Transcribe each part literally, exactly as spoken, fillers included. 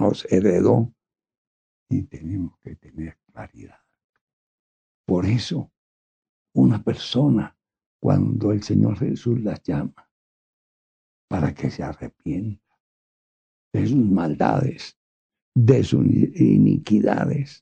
nos heredó y tenemos que tener claridad. Por eso, una persona, cuando el Señor Jesús la llama para que se arrepienta de sus maldades, de sus iniquidades,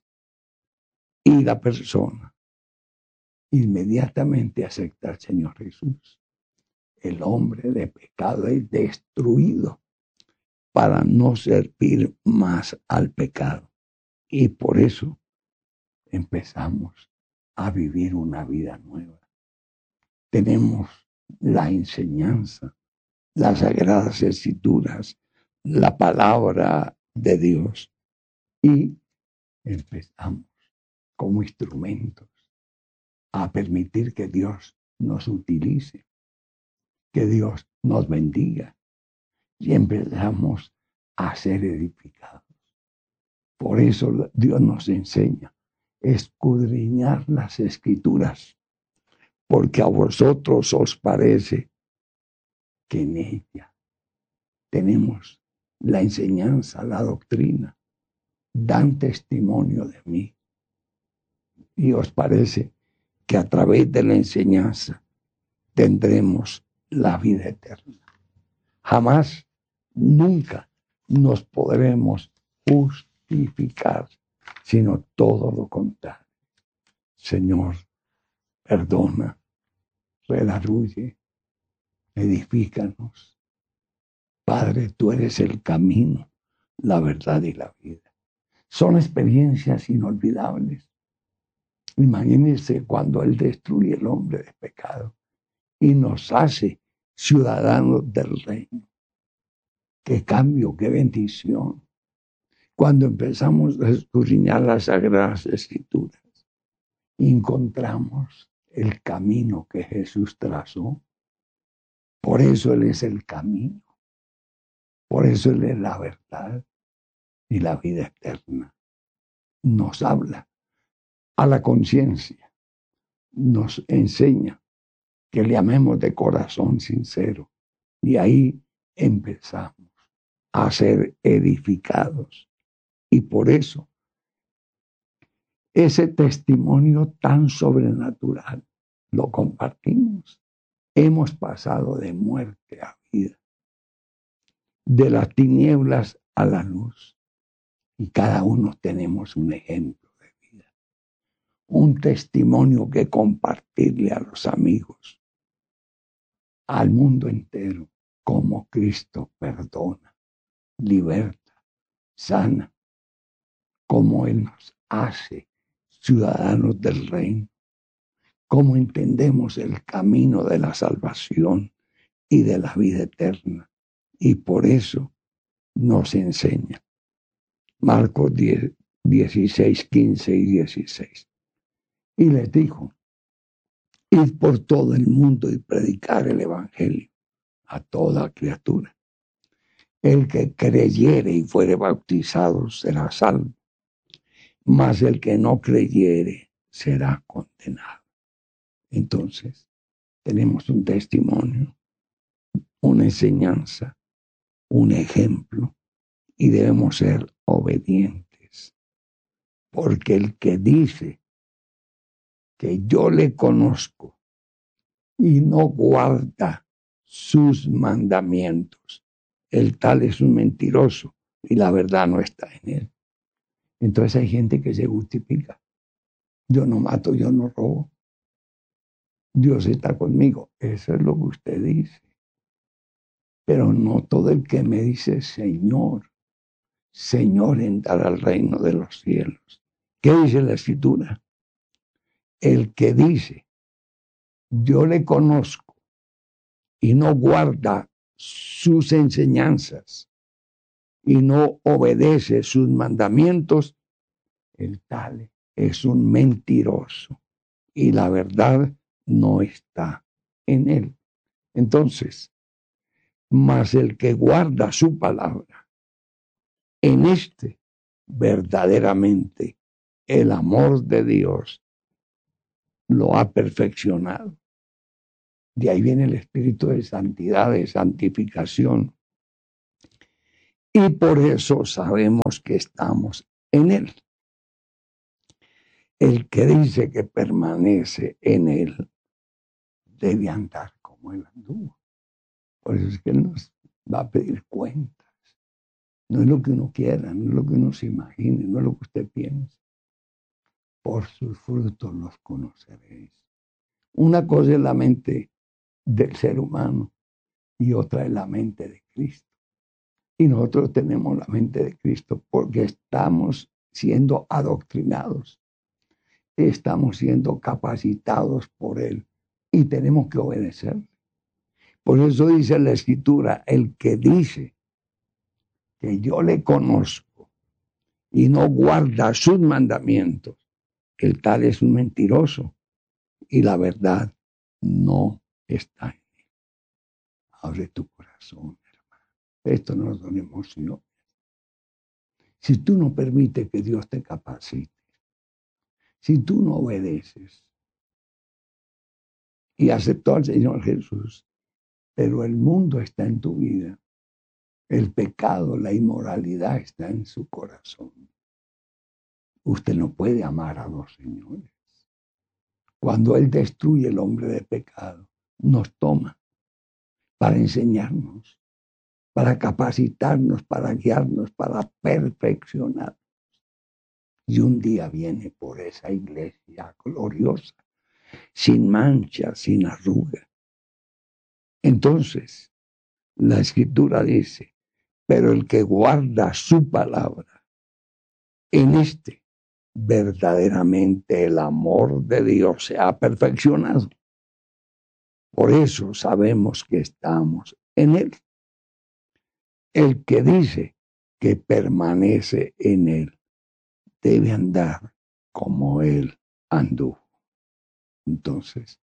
y la persona inmediatamente acepta al Señor Jesús, el hombre de pecado es destruido para no servir más al pecado. Y por eso empezamos a vivir una vida nueva. Tenemos la enseñanza, las sagradas escrituras, la palabra de Dios y empezamos como instrumentos a permitir que Dios nos utilice, que Dios nos bendiga y empezamos a ser edificados. Por eso Dios nos enseña a escudriñar las escrituras, porque a vosotros os parece que en ella tenemos la enseñanza, la doctrina, dan testimonio de mí. Y os parece que a través de la enseñanza tendremos la vida eterna. Jamás, nunca nos podremos justificar, sino todo lo contrario. Señor, perdona, redarguye, edifícanos. Padre, tú eres el camino, la verdad y la vida. Son experiencias inolvidables. Imagínense cuando Él destruye el hombre de pecado y nos hace ciudadanos del reino. Qué cambio, qué bendición. Cuando empezamos a escudriñar las Sagradas Escrituras, encontramos el camino que Jesús trazó. Por eso Él es el camino. Por eso Él es la verdad y la vida eterna. Nos habla a la conciencia, nos enseña que le amemos de corazón sincero. Y ahí empezamos a ser edificados. Y por eso, ese testimonio tan sobrenatural lo compartimos. Hemos pasado de muerte a vida, de las tinieblas a la luz. Y cada uno tenemos un ejemplo de vida, un testimonio que compartirle a los amigos, al mundo entero, como Cristo perdona, liberta, sana, como Él nos hace ciudadanos del reino, cómo entendemos el camino de la salvación y de la vida eterna. Y por eso nos enseña. Marcos diez, dieciséis, quince y dieciséis. Y les dijo, id por todo el mundo y predicar el evangelio a toda criatura. El que creyere y fuere bautizado será salvo, mas el que no creyere será condenado. Entonces, tenemos un testimonio, una enseñanza, un ejemplo, y debemos ser obedientes. Porque el que dice que yo le conozco y no guarda sus mandamientos, el tal es un mentiroso y la verdad no está en él. Entonces hay gente que se justifica. Yo no mato, yo no robo. Dios está conmigo. Eso es lo que usted dice. Pero no todo el que me dice Señor, Señor entrará al reino de los cielos. ¿Qué dice la Escritura? El que dice, yo le conozco y no guarda sus enseñanzas y no obedece sus mandamientos, el tal es un mentiroso y la verdad no está en él. Entonces, mas el que guarda su palabra, en este verdaderamente el amor de Dios lo ha perfeccionado. De ahí viene el espíritu de santidad, de santificación. y por eso sabemos que estamos en Él. El que dice que permanece en Él debe andar como Él anduvo. Por eso es que Él nos va a pedir cuentas. No es lo que uno quiera, no es lo que uno se imagine, no es lo que usted piense. Por sus frutos los conoceréis. Una cosa es la mente del ser humano y otra es la mente de Cristo. Y nosotros tenemos la mente de Cristo porque estamos siendo adoctrinados, estamos siendo capacitados por Él y tenemos que obedecer. Por eso dice la Escritura, el que dice que yo le conozco y no guarda sus mandamientos, el tal es un mentiroso y la verdad no está en él. Abre tu corazón, hermano. Esto no son emociones. Si tú no permites que Dios te capacite, si tú no obedeces y aceptó al Señor Jesús, pero el mundo está en tu vida, el pecado, la inmoralidad está en su corazón. Usted no puede amar a dos señores. Cuando Él destruye el hombre de pecado, nos toma para enseñarnos, para capacitarnos, para guiarnos, para perfeccionarnos. Y un día viene por esa iglesia gloriosa, sin mancha, sin arruga. Entonces, la Escritura dice, pero el que guarda su palabra, en este verdaderamente el amor de Dios se ha perfeccionado. Por eso sabemos que estamos en Él. El que dice que permanece en Él debe andar como Él anduvo. Entonces,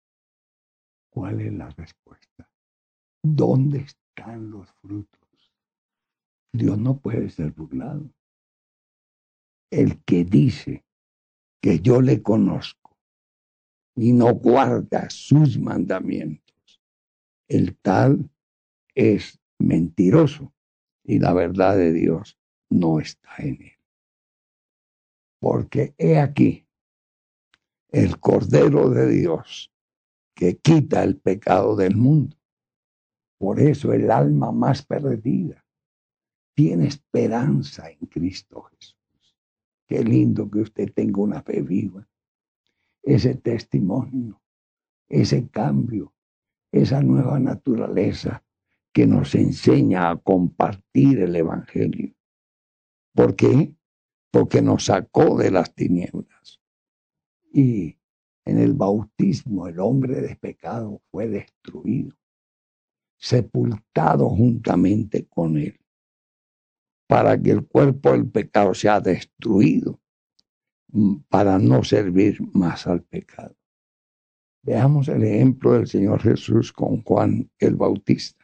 ¿cuál es la respuesta? ¿Dónde están los frutos? Dios no puede ser burlado. El que dice que yo le conozco y no guarda sus mandamientos, el tal es mentiroso y la verdad de Dios no está en él. Porque he aquí el Cordero de Dios que quita el pecado del mundo. Por eso el alma más perdida tiene esperanza en Cristo Jesús. Qué lindo que usted tenga una fe viva. Ese testimonio, ese cambio, esa nueva naturaleza que nos enseña a compartir el Evangelio. ¿Por qué? Porque nos sacó de las tinieblas. Y en el bautismo el hombre de pecado fue destruido, sepultado juntamente con él, para que el cuerpo del pecado sea destruido, para no servir más al pecado. Veamos el ejemplo del Señor Jesús con Juan el Bautista.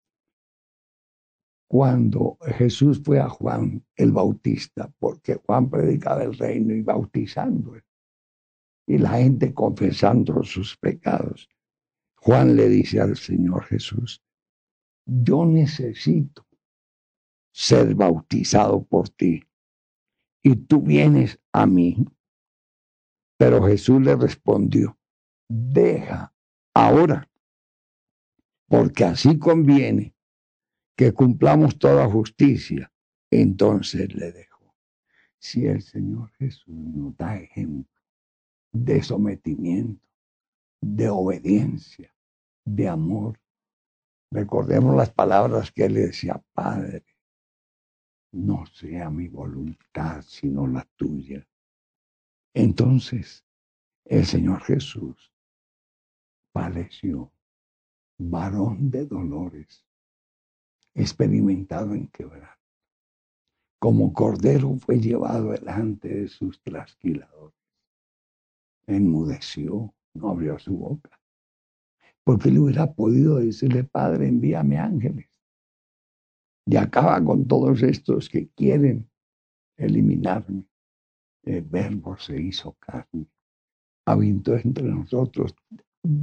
Cuando Jesús fue a Juan el Bautista, porque Juan predicaba el reino y bautizando, y la gente confesando sus pecados, Juan le dice al Señor Jesús, yo necesito ser bautizado por ti y tú vienes a mí. Pero Jesús le respondió, deja ahora, porque así conviene que cumplamos toda justicia. Entonces le dejó. Si el Señor Jesús nos da ejemplo de sometimiento, de obediencia, de amor, recordemos las palabras que él le decía, Padre, no sea mi voluntad sino la tuya. Entonces el Señor Jesús padeció, varón de dolores, experimentado en quebranto. Como cordero fue llevado delante de sus trasquiladores. Enmudeció, no abrió su boca. Porque le hubiera podido decirle, Padre, envíame ángeles. Y acaba con todos estos que quieren eliminarme. El Verbo se hizo carne, habitó entre nosotros,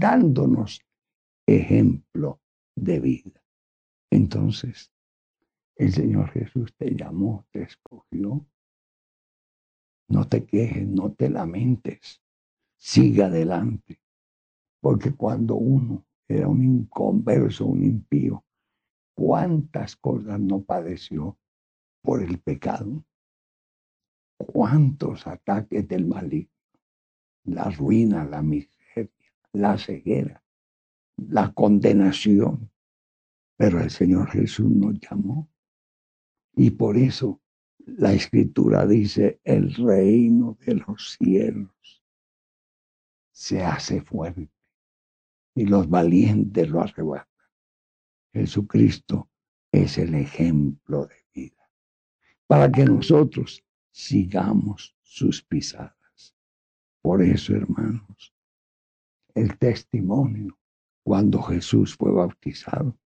dándonos ejemplo de vida. Entonces, El Señor Jesús te llamó, te escogió. No te quejes, no te lamentes. Sigue adelante. Porque cuando uno era un inconverso, un impío, cuántas cosas no padeció por el pecado. Cuántos ataques del maligno. La ruina, la miseria, la ceguera, la condenación. Pero el Señor Jesús nos llamó. Y por eso la Escritura dice, el reino de los cielos se hace fuerte y los valientes lo arrebatan. Jesucristo es el ejemplo de vida para que nosotros sigamos sus pisadas. Por eso, hermanos, el testimonio cuando Jesús fue bautizado,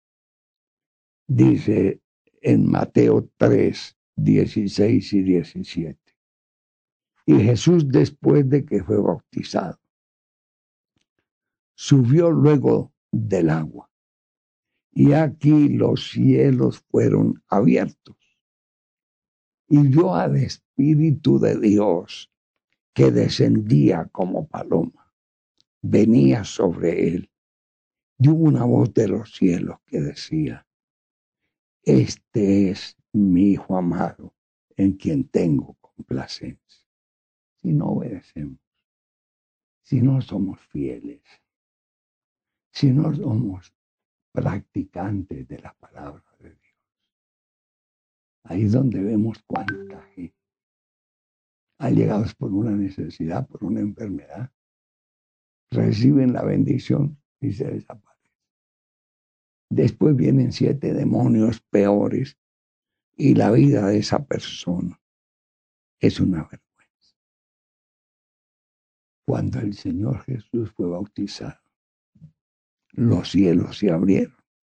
dice en Mateo tres, dieciséis y diecisiete. Y Jesús, después de que fue bautizado, subió luego del agua. Y aquí los cielos fueron abiertos. Y vio al Espíritu de Dios que descendía como paloma. Venía sobre él. Y hubo una voz de los cielos que decía, este es mi Hijo amado, en quien tengo complacencia. Si no obedecemos, si no somos fieles, si no somos practicantes de la palabra de Dios, ahí es donde vemos cuánta gente ha llegado por una necesidad, por una enfermedad, reciben la bendición y se desaparecen. Después vienen siete demonios peores y la vida de esa persona es una vergüenza. Cuando el Señor Jesús fue bautizado, los cielos se abrieron.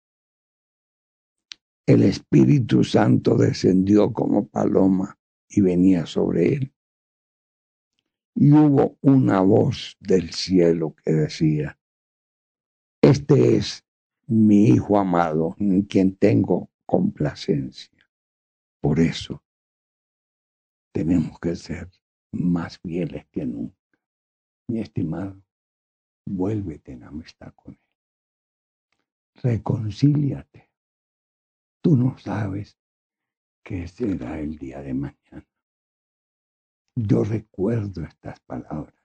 El Espíritu Santo descendió como paloma y venía sobre él. Y hubo una voz del cielo que decía, este es mi Hijo amado, en quien tengo complacencia. Por eso tenemos que ser más fieles que nunca. Mi estimado, vuélvete en amistad con él. Reconcíliate. Tú no sabes qué será el día de mañana. Yo recuerdo estas palabras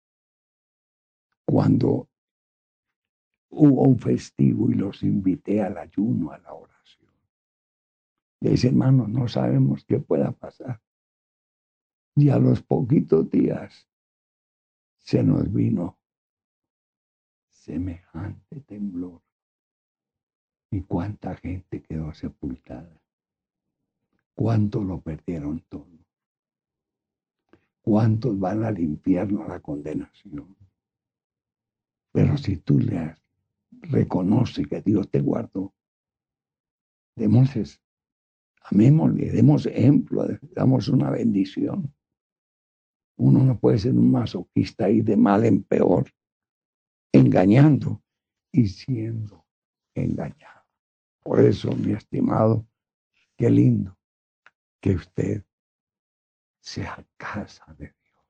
cuando hubo un festivo y los invité al ayuno, a la oración. Le dice, hermano, no sabemos qué pueda pasar. Y a los poquitos días se nos vino semejante temblor. Y cuánta gente quedó sepultada. Cuántos lo perdieron todo. Cuántos van al infierno, a la condenación. Pero si tú le reconoces que Dios te guardó, démosles, amémosle, demos ejemplo, damos una bendición. Uno no puede ser un masoquista y de mal en peor, engañando y siendo engañado. Por eso, mi estimado, qué lindo que usted sea casa de Dios.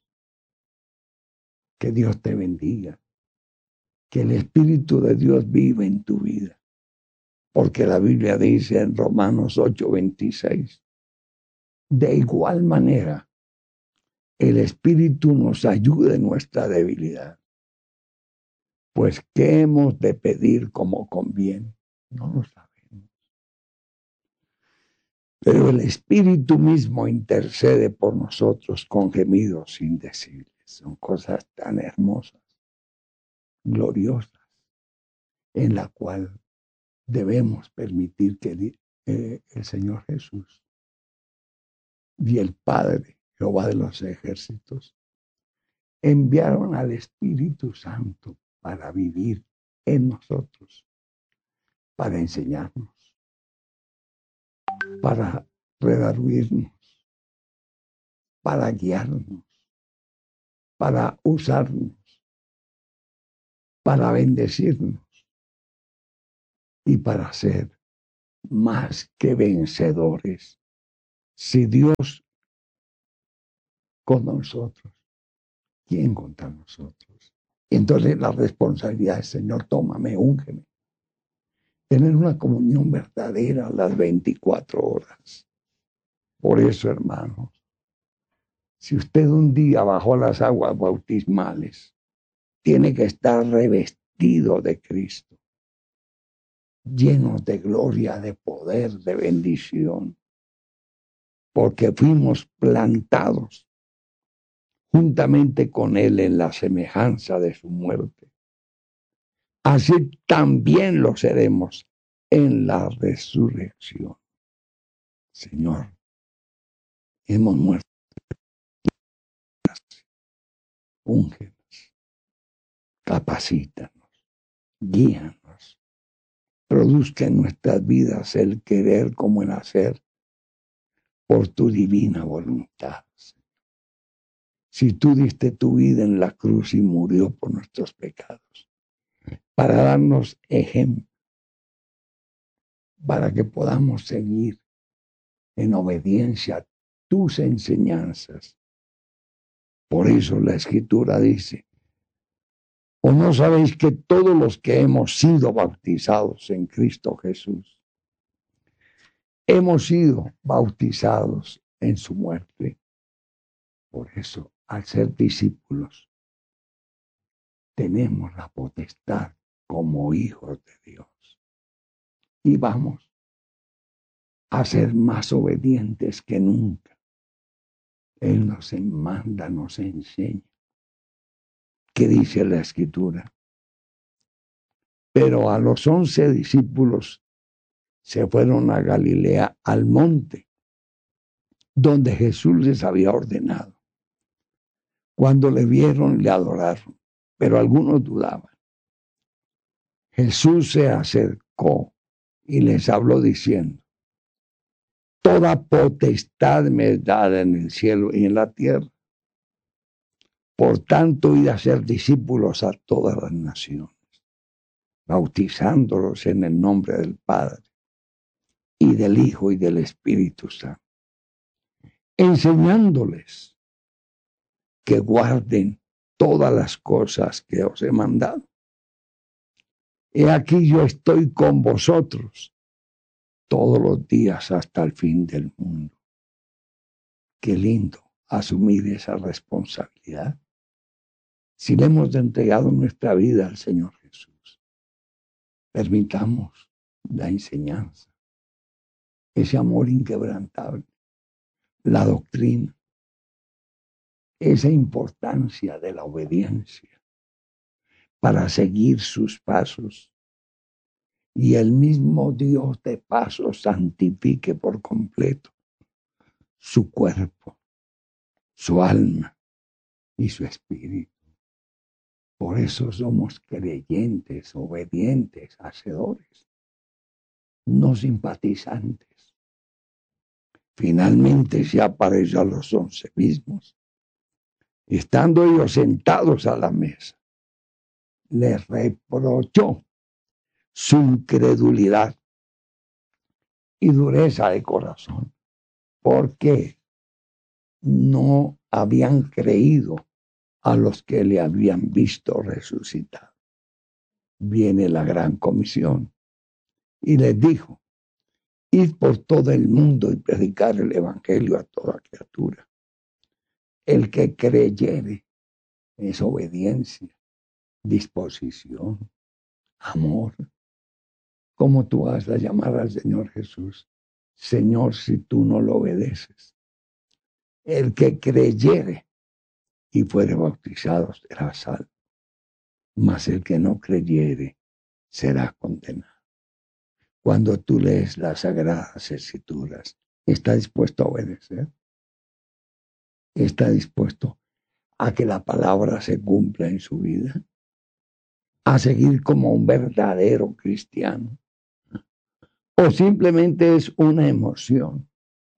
Que Dios te bendiga. Que el Espíritu de Dios viva en tu vida. Porque la Biblia dice en Romanos ocho veintiséis, de igual manera, el Espíritu nos ayuda en nuestra debilidad. Pues, ¿qué hemos de pedir como conviene? No lo sabemos. Pero el Espíritu mismo intercede por nosotros con gemidos indecibles. Son cosas tan hermosas, gloriosas, en la cual debemos permitir que eh, el Señor Jesús y el Padre, Jehová de los ejércitos, enviaron al Espíritu Santo para vivir en nosotros, para enseñarnos, para redarguirnos, para guiarnos, para usarnos, para bendecirnos y para ser más que vencedores. Si Dios con nosotros, ¿quién contra nosotros? Y entonces la responsabilidad es, Señor, tómame, úngeme. Tener una comunión verdadera las veinticuatro horas. Por eso, hermanos, si usted un día bajó las aguas bautismales, tiene que estar revestido de Cristo, lleno de gloria, de poder, de bendición, porque fuimos plantados juntamente con Él en la semejanza de su muerte. Así también lo seremos en la resurrección. Señor, hemos muerto. Úngenos, capacítanos, guíanos, produzca en nuestras vidas el querer como el hacer por tu divina voluntad. Si tú diste tu vida en la cruz y murió por nuestros pecados, para darnos ejemplo, para que podamos seguir en obediencia a tus enseñanzas. Por eso la Escritura dice, ¿o no sabéis que todos los que hemos sido bautizados en Cristo Jesús, hemos sido bautizados en su muerte? Por eso, al ser discípulos, tenemos la potestad como hijos de Dios. Y vamos a ser más obedientes que nunca. Él nos manda, nos enseña. ¿Qué dice la Escritura? Pero a los once discípulos se fueron a Galilea, al monte, donde Jesús les había ordenado. Cuando le vieron, le adoraron, pero algunos dudaban. Jesús se acercó y les habló diciendo, toda potestad me es dada en el cielo y en la tierra. Por tanto, id a ser discípulos a todas las naciones, bautizándolos en el nombre del Padre y del Hijo y del Espíritu Santo, enseñándoles que guarden todas las cosas que os he mandado. He aquí yo estoy con vosotros todos los días hasta el fin del mundo. Qué lindo asumir esa responsabilidad. Si le hemos entregado nuestra vida al Señor Jesús, permitamos la enseñanza, ese amor inquebrantable, la doctrina, esa importancia de la obediencia para seguir sus pasos. Y el mismo Dios de paso santifique por completo su cuerpo, su alma y su espíritu. Por eso somos creyentes, obedientes, hacedores, no simpatizantes. Finalmente se apareció a los once mismos. Estando ellos sentados a la mesa, les reprochó su incredulidad y dureza de corazón, porque no habían creído a los que le habían visto resucitar. Viene la gran comisión y les dijo, id por todo el mundo y predicar el evangelio a toda criatura. El que creyere es obediencia, disposición, amor. ¿Cómo tú vas a llamar al Señor Jesús? Señor, si tú no lo obedeces. El que creyere y fuere bautizado será salvo, mas el que no creyere será condenado. Cuando tú lees las Sagradas Escrituras, ¿está dispuesto a obedecer? ¿Está dispuesto a que la palabra se cumpla en su vida? ¿A seguir como un verdadero cristiano? ¿O simplemente es una emoción?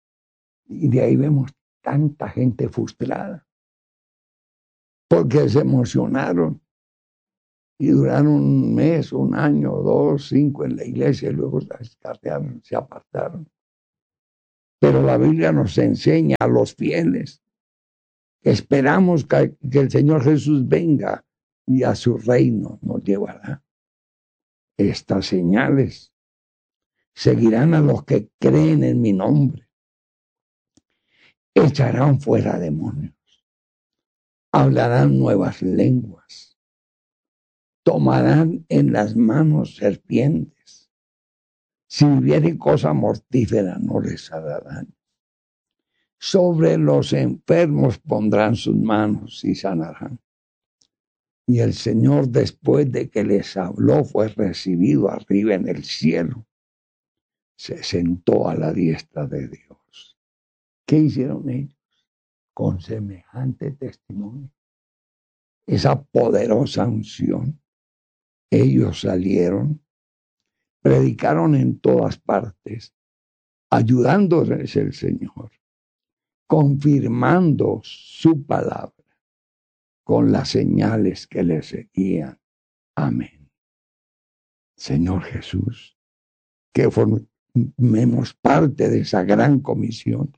Y de ahí vemos tanta gente frustrada, porque se emocionaron y duraron un mes, un año, dos, cinco en la iglesia y luego se escasearon, se apartaron. Pero la Biblia nos enseña a los fieles que esperamos que, que el Señor Jesús venga y a su reino nos llevará. Estas señales seguirán a los que creen en mi nombre. Echarán fuera demonios. Hablarán nuevas lenguas. Tomarán en las manos serpientes. Si hubiere cosa mortífera no les hará daño. Sobre los enfermos pondrán sus manos y sanarán. Y el Señor, después de que les habló, fue recibido arriba en el cielo. Se sentó a la diestra de Dios. ¿Qué hicieron ellos? Con semejante testimonio, esa poderosa unción, ellos salieron, predicaron en todas partes, ayudándoles el Señor, confirmando su palabra con las señales que les seguían. Amén. Señor Jesús, que formemos parte de esa gran comisión,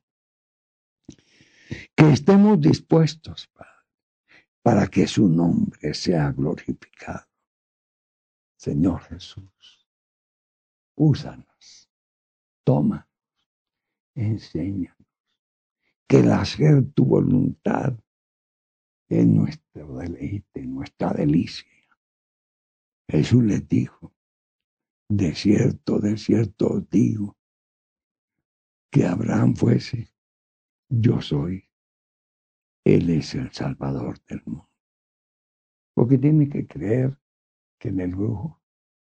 que estemos dispuestos, Padre, para que su nombre sea glorificado. Señor Jesús, úsanos, tómanos, enséñanos, que el hacer tu voluntad es nuestro deleite, nuestra delicia. Jesús les dijo, de cierto, de cierto os digo, que Abraham fuese, yo soy, Él es el Salvador del mundo. Porque tiene que creer que en el brujo,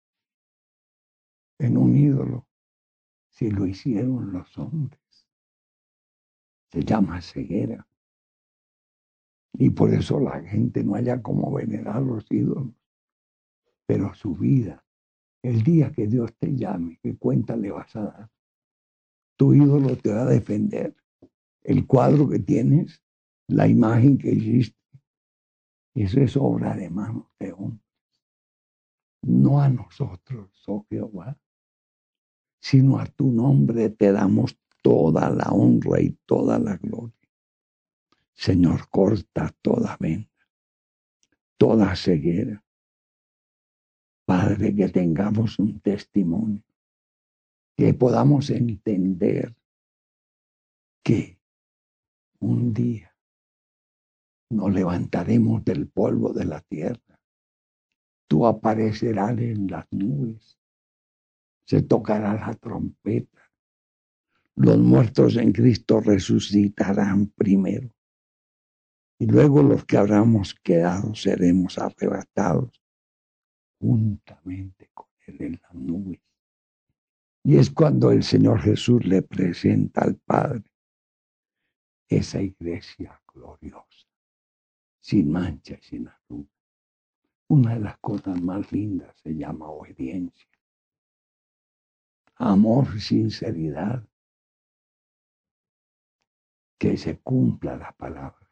en un ídolo, si lo hicieron los hombres, se llama ceguera. Y por eso la gente no haya como venerar los ídolos. Pero su vida, el día que Dios te llame, ¿qué cuenta le vas a dar? Tu ídolo te va a defender. El cuadro que tienes, la imagen que hiciste, eso es obra de manos de hombres. No a nosotros, oh Jehová, sino a tu nombre te damos toda la honra y toda la gloria. Señor, corta toda venda, toda ceguera. Padre, que tengamos un testimonio, que podamos entender que un día nos levantaremos del polvo de la tierra. Tú aparecerás en las nubes. Se tocará la trompeta. Los muertos en Cristo resucitarán primero. Y luego los que habramos quedado seremos arrebatados juntamente con Él en las nubes. Y es cuando el Señor Jesús le presenta al Padre esa iglesia gloriosa, sin mancha y sin arruga. Una de las cosas más lindas se llama obediencia. Amor, sinceridad. Que se cumpla la palabra.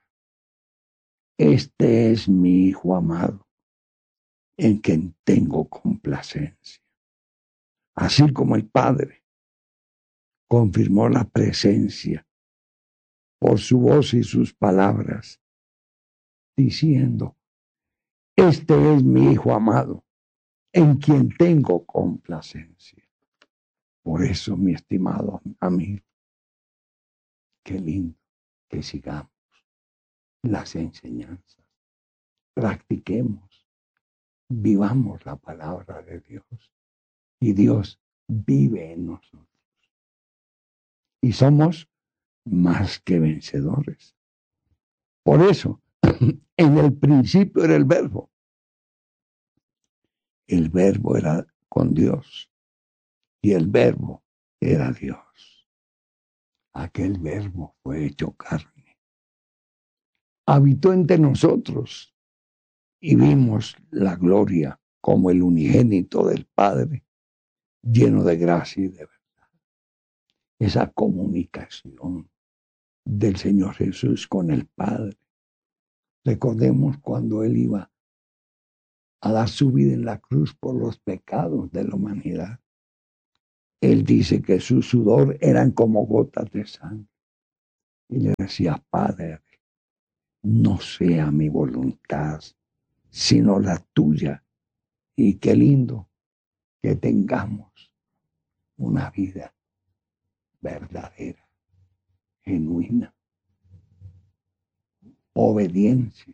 Este es mi Hijo amado, en quien tengo complacencia. Así como el Padre confirmó la presencia por su voz y sus palabras, diciendo, este es mi Hijo amado, en quien tengo complacencia. Por eso, mi estimado amigo, qué lindo que sigamos las enseñanzas, practiquemos, vivamos la palabra de Dios y Dios vive en nosotros. Y somos más que vencedores. Por eso, en el principio era el verbo. El verbo era con Dios y el verbo era Dios. Aquel verbo fue hecho carne. Habitó entre nosotros y vimos la gloria como el unigénito del Padre, lleno de gracia y de verdad. Esa comunicación del Señor Jesús con el Padre. Recordemos cuando Él iba a dar su vida en la cruz por los pecados de la humanidad. Él dice que su sudor eran como gotas de sangre. Y le decía, Padre, no sea mi voluntad, sino la tuya. Y qué lindo que tengamos una vida verdadera, genuina, obediencia,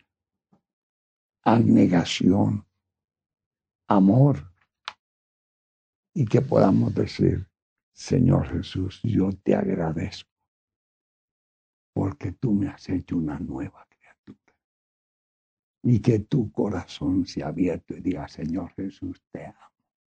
abnegación, amor, y que podamos decir, Señor Jesús, yo te agradezco porque tú me has hecho una nueva criatura. Y que tu corazón sea abierto y diga, Señor Jesús, te amo.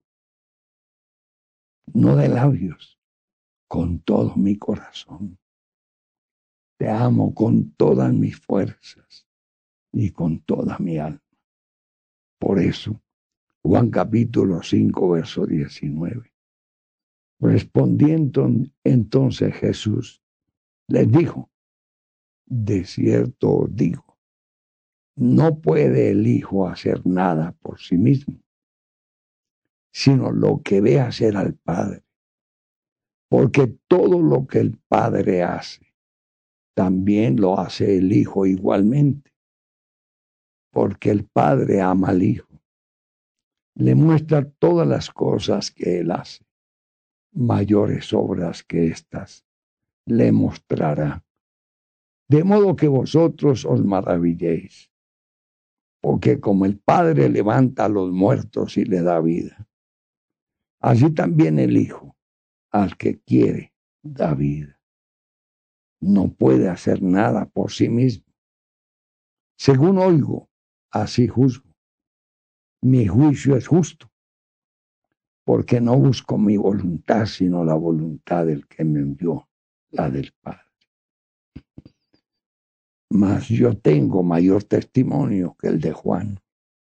No de labios, con todo mi corazón. Te amo con todas mis fuerzas y con toda mi alma. Por eso, Juan capítulo cinco, verso diecinueve. Respondiendo entonces Jesús, les dijo, de cierto os digo, no puede el Hijo hacer nada por sí mismo, sino lo que ve hacer al Padre. Porque todo lo que el Padre hace, también lo hace el Hijo igualmente. Porque el Padre ama al Hijo. Le muestra todas las cosas que Él hace. Mayores obras que estas le mostrará. De modo que vosotros os maravilléis. Porque como el Padre levanta a los muertos y le da vida, así también el Hijo, al que quiere, da vida. No puede hacer nada por sí mismo. Según oigo, así juzgo. Mi juicio es justo, porque no busco mi voluntad, sino la voluntad del que me envió, la del Padre. Mas yo tengo mayor testimonio que el de Juan,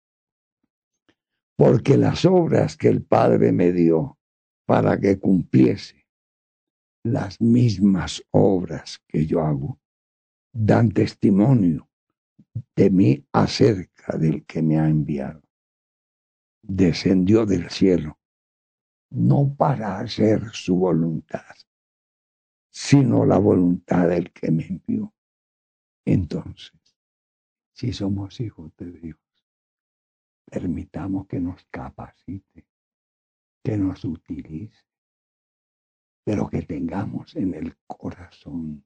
porque las obras que el Padre me dio para que cumpliese, las mismas obras que yo hago, dan testimonio de mí acerca del que me ha enviado. Descendió del cielo, no para hacer su voluntad, sino la voluntad del que me envió. Entonces, si somos hijos de Dios, permitamos que nos capacite, que nos utilice, pero que tengamos en el corazón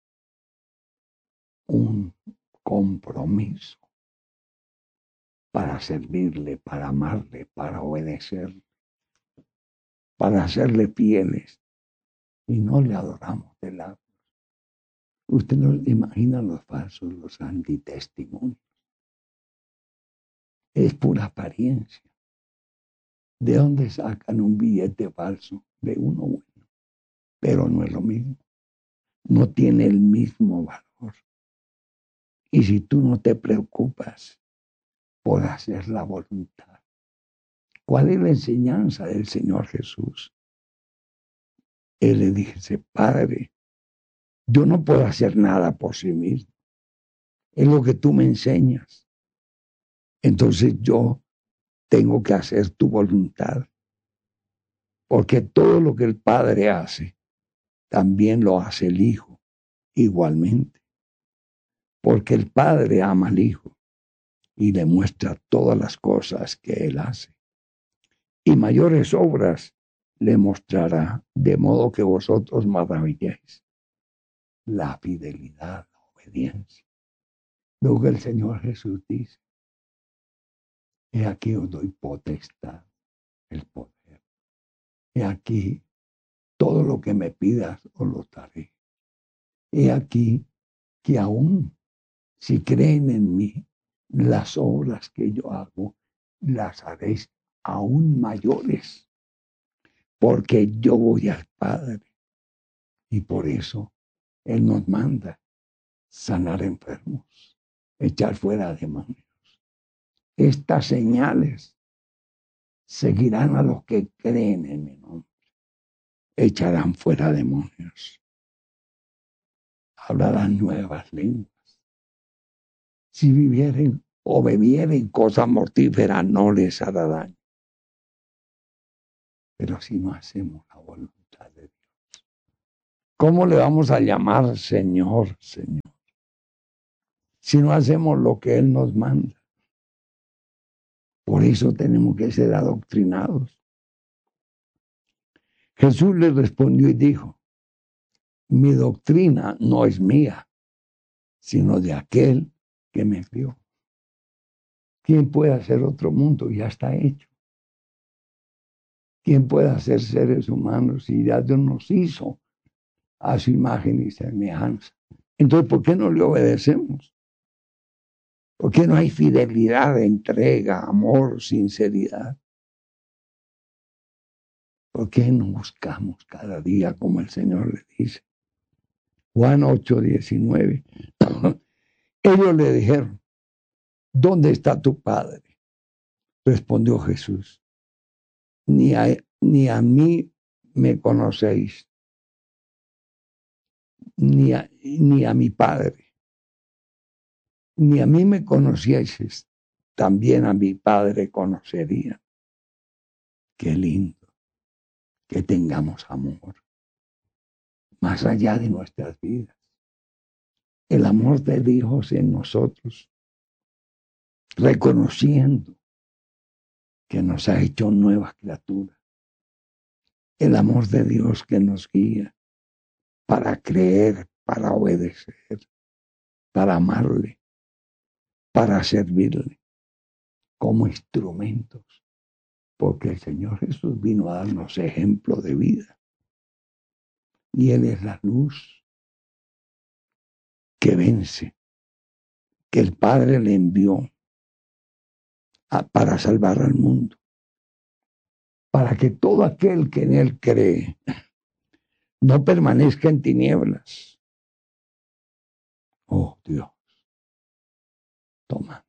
un compromiso para servirle, para amarle, para obedecerle, para hacerle fieles, y no le adoramos de labios. Usted no imagina los falsos, los antitestimonios. Es pura apariencia. ¿De dónde sacan un billete falso? De uno bueno, pero no es lo mismo. No tiene el mismo valor. Y si tú no te preocupas por hacer la voluntad, ¿cuál es la enseñanza del Señor Jesús? Él le dice, Padre, yo no puedo hacer nada por sí mismo. Es lo que tú me enseñas. Entonces yo tengo que hacer tu voluntad. Porque todo lo que el Padre hace, también lo hace el Hijo igualmente. Porque el Padre ama al Hijo y le muestra todas las cosas que Él hace. Y mayores obras le mostrará, de modo que vosotros maravilléis. La fidelidad, la obediencia. Luego el Señor Jesús dice, he aquí os doy potestad, el poder. He aquí todo lo que me pidas os lo daré. He aquí que aún si creen en mí, las obras que yo hago, las haréis aún mayores, porque yo voy al Padre. Y por eso Él nos manda sanar enfermos, echar fuera demonios. Estas señales seguirán a los que creen en mi nombre. Echarán fuera demonios. Hablarán nuevas lenguas. Si vivieren o bebieren cosa mortífera, no les hará daño. Pero si no hacemos la voluntad de Dios, ¿cómo le vamos a llamar Señor, Señor? Si no hacemos lo que Él nos manda. Por eso tenemos que ser adoctrinados. Jesús le respondió y dijo, mi doctrina no es mía, sino de aquel que me crió. ¿Quién puede hacer otro mundo? Ya está hecho. ¿Quién puede hacer seres humanos si ya Dios nos hizo a su imagen y semejanza? Entonces, ¿por qué no le obedecemos? ¿Por qué no hay fidelidad, entrega, amor, sinceridad? ¿Por qué no buscamos cada día como el Señor le dice? Juan ocho, diecinueve. Ellos le dijeron, ¿dónde está tu Padre? Respondió Jesús, ni a, ni a mí me conocéis, ni a, ni a mi Padre. Ni a mí me conocíais, también a mi Padre conocería. Qué lindo que tengamos amor, más allá de nuestras vidas. El amor de Dios en nosotros, reconociendo que nos ha hecho nuevas criaturas. El amor de Dios que nos guía para creer, para obedecer, para amarle, para servirle como instrumentos. Porque el Señor Jesús vino a darnos ejemplo de vida. Y Él es la luz que vence, que el Padre le envió a, para salvar al mundo. Para que todo aquel que en Él cree no permanezca en tinieblas. Oh Dios, tómanos,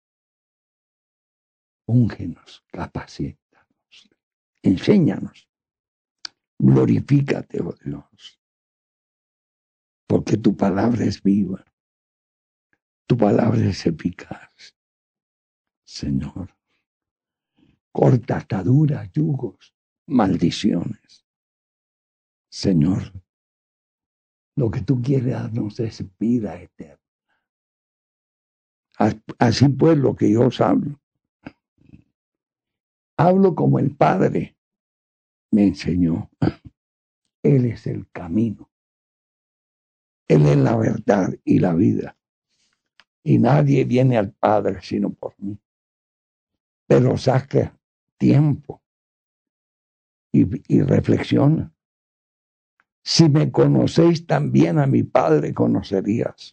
úngenos, capacítanos, enséñanos, glorifícate, oh Dios, porque tu palabra es viva, tu palabra es eficaz, Señor. Corta ataduras, yugos, maldiciones. Señor, lo que tú quieres darnos es vida eterna. Así pues, lo que yo os hablo, hablo como el Padre me enseñó. Él es el camino. Él es la verdad y la vida. Y nadie viene al Padre sino por mí. Pero saca tiempo y, y reflexiona. Si me conocéis también a mi Padre conocerías.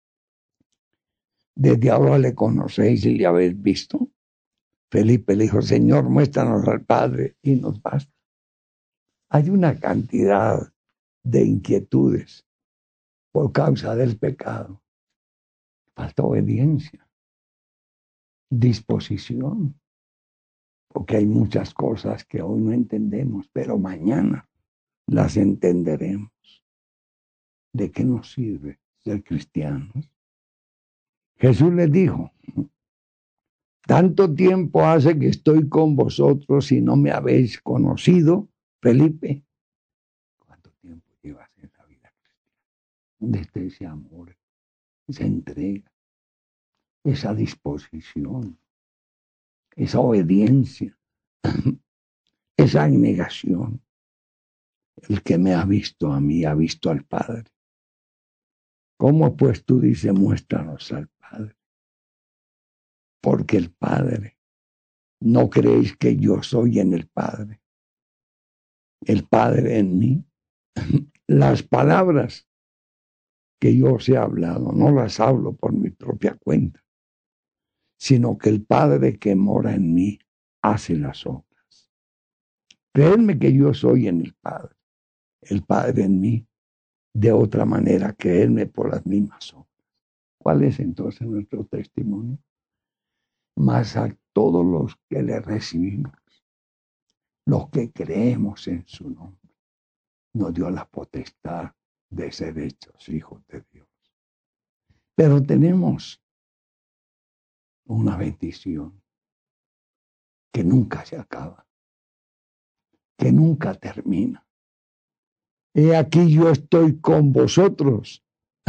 Desde ahora le conocéis y le habéis visto. Felipe le dijo, Señor, muéstranos al Padre y nos basta. Hay una cantidad de inquietudes por causa del pecado. Falta obediencia, disposición, porque hay muchas cosas que hoy no entendemos, pero mañana las entenderemos. ¿De qué nos sirve ser cristianos? Jesús les dijo, tanto tiempo hace que estoy con vosotros y no me habéis conocido, Felipe. ¿Cuánto tiempo llevas en la vida cristiana? ¿Dónde está ese amor, esa entrega, esa disposición, esa obediencia, esa negación? El que me ha visto a mí ha visto al Padre. ¿Cómo pues tú dices, muéstranos al Padre? Porque el Padre, no creéis que yo soy en el Padre, el Padre en mí. Las palabras que yo os he hablado, no las hablo por mi propia cuenta, sino que el Padre que mora en mí hace las obras. Creedme que yo soy en el Padre, el Padre en mí, de otra manera, creedme por las mismas obras. ¿Cuál es entonces nuestro testimonio? Mas a todos los que le recibimos, los que creemos en su nombre, nos dio la potestad de ser hechos hijos de Dios. Pero tenemos una bendición que nunca se acaba, que nunca termina. He aquí yo estoy con vosotros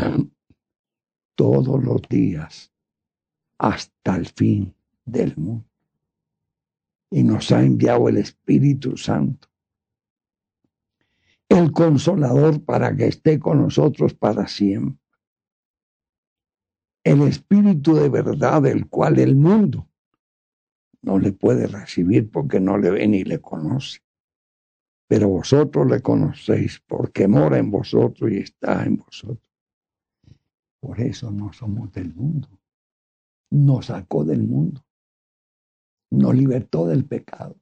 todos los días hasta el fin del mundo. Y nos ha enviado el Espíritu Santo, el Consolador, para que esté con nosotros para siempre. El Espíritu de verdad, el cual el mundo no le puede recibir porque no le ve ni le conoce. Pero vosotros le conocéis porque mora en vosotros y está en vosotros. Por eso no somos del mundo. Nos sacó del mundo. Nos libertó del pecado.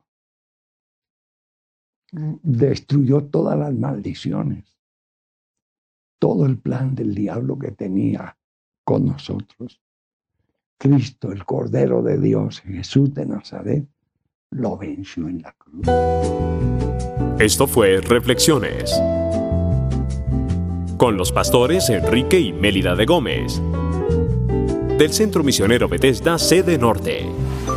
Destruyó todas las maldiciones. Todo el plan del diablo que tenía con nosotros. Cristo, el Cordero de Dios, Jesús de Nazaret, lo venció en la cruz. Esto fue Reflexiones con los pastores Enrique y Mélida de Gómez del Centro Misionero Bethesda, sede norte.